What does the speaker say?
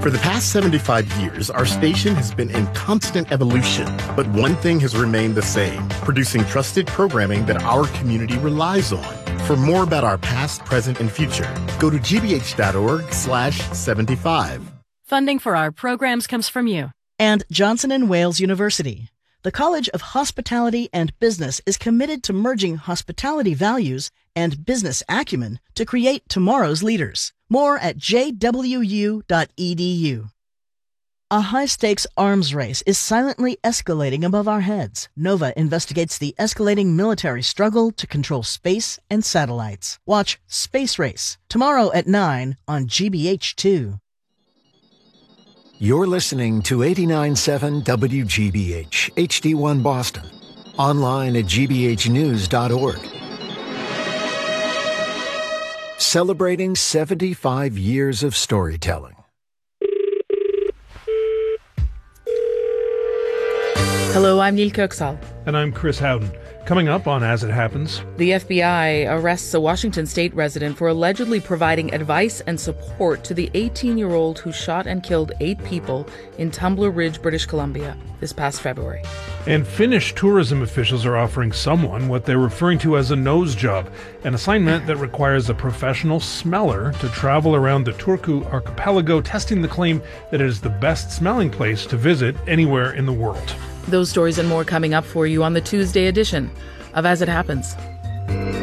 For the past 75 years, our station has been in constant evolution, but one thing has remained the same, producing trusted programming that our community relies on. For more about our past, present, and future, go to gbh.org/75. Funding for our programs comes from you. And Johnson & Wales University. The College of Hospitality and Business is committed to merging hospitality values and business acumen to create tomorrow's leaders. More at jwu.edu. A high-stakes arms race is silently escalating above our heads. Nova investigates the escalating military struggle to control space and satellites. Watch Space Race tomorrow at 9 on GBH2. You're listening to 89.7 WGBH, HD1 Boston. Online at gbhnews.org. Celebrating 75 years of storytelling. Hello, I'm Neil Kirksall. And I'm Chris Howden. Coming up on As It Happens. The FBI arrests a Washington state resident for allegedly providing advice and support to the 18-year-old who shot and killed 8 people in Tumbler Ridge, British Columbia this past February. And Finnish tourism officials are offering someone what they're referring to as a nose job, an assignment that requires a professional smeller to travel around the Turku archipelago, testing the claim that it is the best smelling place to visit anywhere in the world. Those stories and more coming up for you on the Tuesday edition of As It Happens.